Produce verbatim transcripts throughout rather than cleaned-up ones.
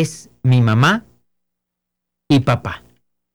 es mi mamá y papá.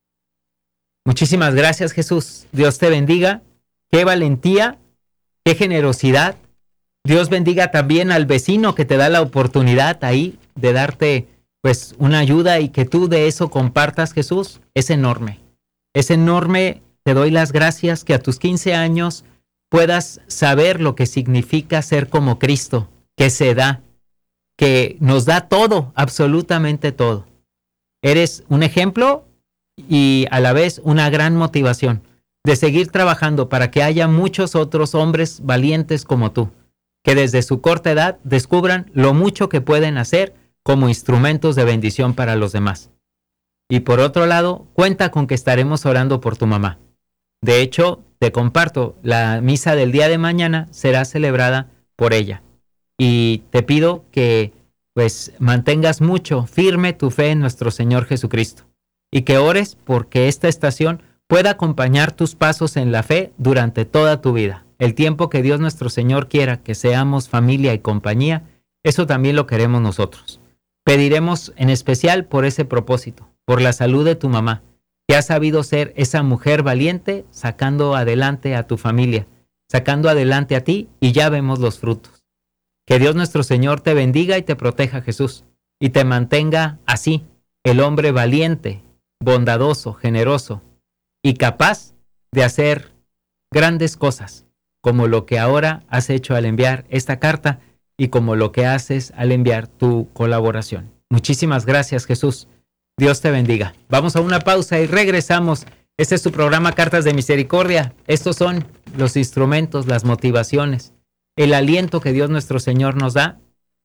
Muchísimas gracias, Jesús. Dios te bendiga. Qué valentía, qué generosidad. Dios bendiga también al vecino que te da la oportunidad ahí de darte pues una ayuda y que tú de eso compartas, Jesús. Es enorme. Es enorme. Te doy las gracias que a tus quince años puedas saber lo que significa ser como Cristo, que se da, que nos da todo, absolutamente todo. Eres un ejemplo y a la vez una gran motivación de seguir trabajando para que haya muchos otros hombres valientes como tú, que desde su corta edad descubran lo mucho que pueden hacer como instrumentos de bendición para los demás. Y por otro lado, cuenta con que estaremos orando por tu mamá. De hecho, te comparto, la misa del día de mañana será celebrada por ella. Y te pido que pues mantengas mucho, firme tu fe en nuestro Señor Jesucristo. Y que ores porque esta estación pueda acompañar tus pasos en la fe durante toda tu vida. El tiempo que Dios nuestro Señor quiera que seamos familia y compañía, eso también lo queremos nosotros. Pediremos en especial por ese propósito, por la salud de tu mamá, que ha sabido ser esa mujer valiente, sacando adelante a tu familia, sacando adelante a ti, y ya vemos los frutos. Que Dios nuestro Señor te bendiga y te proteja, Jesús, y te mantenga así, el hombre valiente, bondadoso, generoso y capaz de hacer grandes cosas, como lo que ahora has hecho al enviar esta carta y como lo que haces al enviar tu colaboración. Muchísimas gracias, Jesús. Dios te bendiga. Vamos a una pausa y regresamos. Este es tu programa Cartas de Misericordia. Estos son los instrumentos, las motivaciones, el aliento que Dios nuestro Señor nos da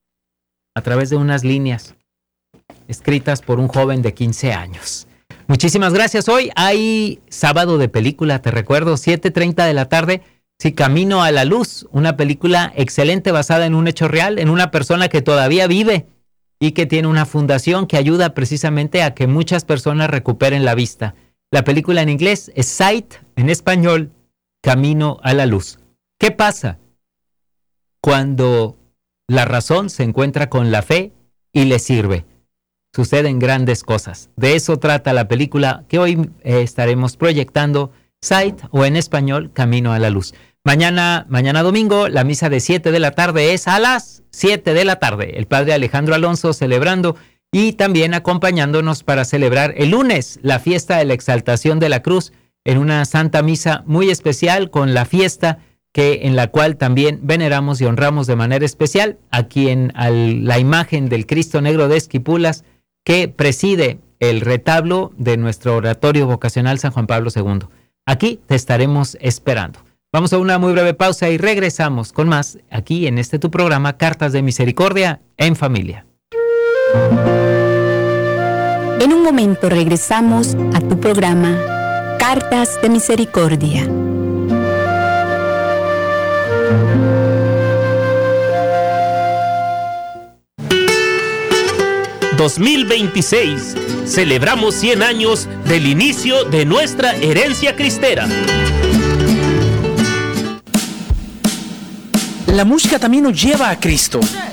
a través de unas líneas escritas por un joven de quince años. Muchísimas gracias. Hoy hay sábado de película, te recuerdo, siete treinta de la tarde. Sí, Camino a la Luz, una película excelente basada en un hecho real, en una persona que todavía vive y que tiene una fundación que ayuda precisamente a que muchas personas recuperen la vista. La película en inglés es Sight, en español, Camino a la Luz. ¿Qué pasa cuando la razón se encuentra con la fe y le sirve? Suceden grandes cosas. De eso trata la película que hoy eh, estaremos proyectando, Sight, o en español, Camino a la Luz. Mañana, mañana domingo, la misa de siete de la tarde es a las siete de la tarde. El padre Alejandro Alonso celebrando y también acompañándonos para celebrar el lunes la fiesta de la Exaltación de la Cruz en una santa misa muy especial con la fiesta que en la cual también veneramos y honramos de manera especial a quien a la imagen del Cristo Negro de Esquipulas que preside el retablo de nuestro oratorio vocacional San Juan Pablo segundo. Aquí te estaremos esperando. Vamos a una muy breve pausa y regresamos con más aquí en este tu programa Cartas de Misericordia en Familia. En un momento regresamos a tu programa Cartas de Misericordia. dos mil veintiséis. Celebramos cien años del inicio de nuestra herencia cristera. La música también nos lleva a Cristo.